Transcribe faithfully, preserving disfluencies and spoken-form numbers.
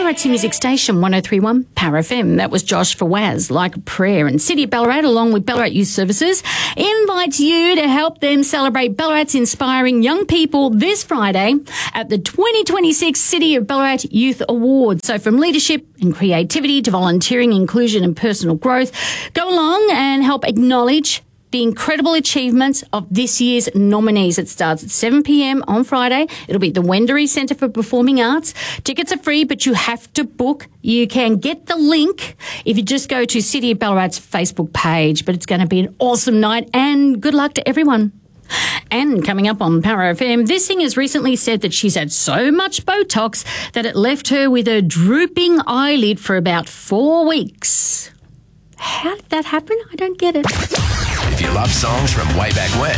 Ballarat's music station, one oh three point one Power F M. That was Josh Fawaz, Like a Prayer. And City of Ballarat, along with Ballarat Youth Services, invites you to help them celebrate Ballarat's inspiring young people this Friday at the twenty twenty-six City of Ballarat Youth Awards. So from leadership and creativity to volunteering, inclusion and personal growth, go along and help acknowledge the incredible achievements of this year's nominees. It starts at seven p.m. on Friday. It'll be at the Wendouree Centre for Performing Arts. Tickets are free, but you have to book. You can get the link if you just go to City of Ballarat's Facebook page. But it's going to be an awesome night, and good luck to everyone. And coming up on Power F M, this singer's recently said that she's had so much Botox that it left her with a drooping eyelid for about four weeks. How did that happen? I don't get it. If you love songs from way back when,